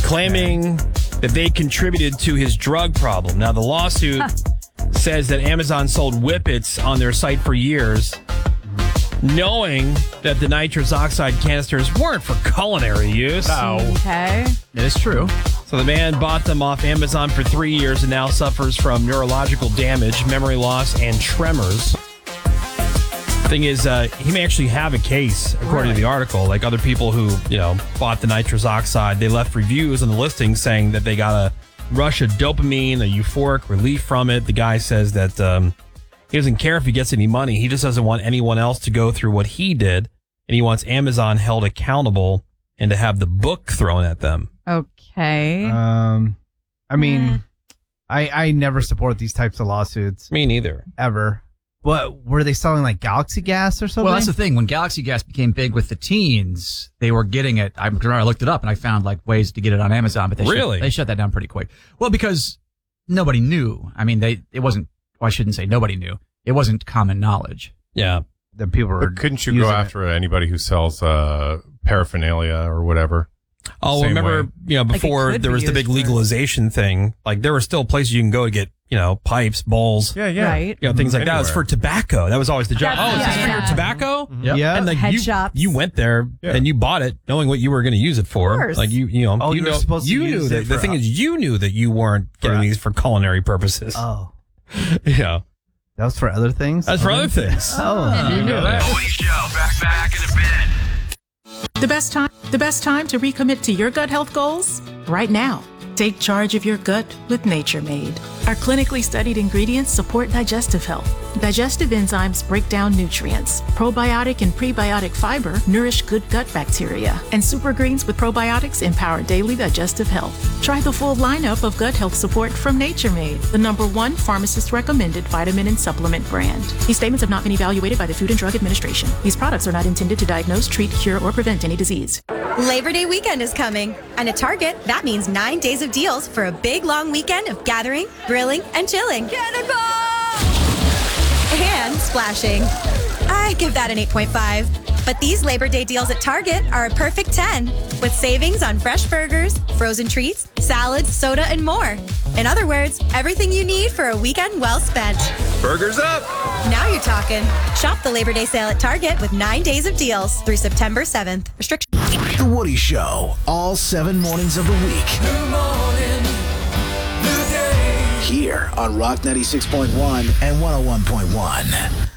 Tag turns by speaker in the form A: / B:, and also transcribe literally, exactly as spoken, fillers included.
A: claiming that they contributed to his drug problem. Now, the lawsuit says that Amazon sold Whippets on their site for years, knowing that the nitrous oxide canisters weren't for culinary use.
B: Oh.
C: Okay.
B: That is true.
A: So the man bought them off Amazon for three years and now suffers from neurological damage, memory loss, and tremors. Thing is, uh, he may actually have a case, according
C: Really?
A: to the article. Like other people who, you know, bought the nitrous oxide, they left reviews on the listing saying that they got a rush of dopamine, a euphoric relief from it. The guy says that um, he doesn't care if he gets any money. He just doesn't want anyone else to go through what he did. And he wants Amazon held accountable and to have the book thrown at them.
C: Okay.
B: Um, I mean,
C: Eh.
B: I I never support these types of lawsuits
A: Me neither.
B: ever. But were they selling like Galaxy Gas or something?
D: Well, that's the thing. When Galaxy Gas became big with the teens, they were getting it. I, I looked it up and I found like ways to get it on Amazon, but they
A: Really?
D: shut, they shut that down pretty quick. Well, because nobody knew. I mean, they it wasn't. Well, I shouldn't say nobody knew. It wasn't common knowledge.
A: Yeah.
B: The people were.
E: But couldn't you
B: using
E: go
B: it.
E: after anybody who sells uh, paraphernalia or whatever?
A: Oh,
E: Same
A: remember,
E: way.
A: you know,
C: Like it
A: before
C: could
A: there
C: be
A: was the big
C: used for-
A: legalization thing, like there were still places you can go to get, you know, pipes, bowls,
E: Yeah, yeah.
C: Right.
A: you know, things like that. It was
E: Anywhere.
A: for tobacco. That was always the job.
C: That's-
A: Oh, is this
C: yeah,
A: for your
C: yeah.
A: tobacco?
D: Yep.
B: Yeah.
A: And like
C: Head
A: you,
C: shops.
A: you went there
E: Yeah.
A: and you bought it knowing what you were going to use it for.
C: Of course.
A: Like you, you know,
B: Oh,
A: you
B: you were
A: know,
B: supposed to
A: you
B: use
A: knew
B: it
A: that. The
B: for-
A: thing is, you knew that you weren't getting
B: For-
A: these for culinary purposes.
B: Oh,
A: yeah.
B: that was for other things.
A: That's for other things.
B: Oh,
A: You knew that.
F: Woody Show, back, back in a bit.
G: The best time the best time to recommit to your gut health goals? Right now. Take charge of your gut with Nature Made. Our clinically studied ingredients support digestive health. Digestive enzymes break down nutrients. Probiotic and prebiotic fiber nourish good gut bacteria. And super greens with probiotics empower daily digestive health. Try the full lineup of gut health support from Nature Made, the number one pharmacist recommended vitamin and supplement brand. These statements have not been evaluated by the Food and Drug Administration. These products are not intended to diagnose, treat, cure, or prevent any disease.
H: Labor Day weekend is coming, and at Target, that means nine days of deals for a big long weekend of gathering, grilling, and chilling. Cannonball! And splashing. I give that an eight point five. But these Labor Day deals at Target are a perfect ten, with savings on fresh burgers, frozen treats, salads, soda, and more. In other words, everything you need for a weekend well spent.
F: Burgers up!
H: Now you're talking. Shop the Labor Day sale at Target with nine days of deals through September seventh. Restrictions.
I: The Woody Show, all seven mornings of the week. Here on Rock ninety-six point one and one oh one point one.